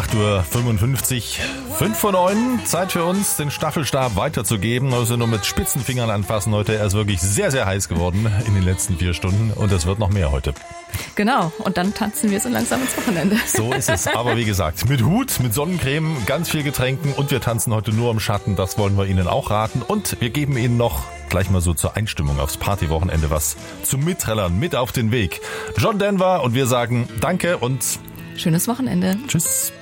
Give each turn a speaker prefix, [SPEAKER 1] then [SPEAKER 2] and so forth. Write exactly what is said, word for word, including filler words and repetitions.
[SPEAKER 1] acht Uhr fünfundfünfzig, fünf vor neun. Zeit für uns, den Staffelstab weiterzugeben. Also nur mit spitzen Fingern anfassen heute. Er ist wirklich sehr, sehr heiß geworden in den letzten vier Stunden. Und es wird noch mehr heute.
[SPEAKER 2] Genau, und dann tanzen wir so langsam ins Wochenende.
[SPEAKER 1] So ist es. Aber wie gesagt, mit Hut, mit Sonnencreme, ganz viel Getränken. Und wir tanzen heute nur im Schatten. Das wollen wir Ihnen auch raten. Und wir geben Ihnen noch gleich mal so zur Einstimmung aufs Partywochenende was zum Mitträllern mit auf den Weg. John Denver und wir sagen Danke und
[SPEAKER 2] schönes Wochenende.
[SPEAKER 1] Tschüss.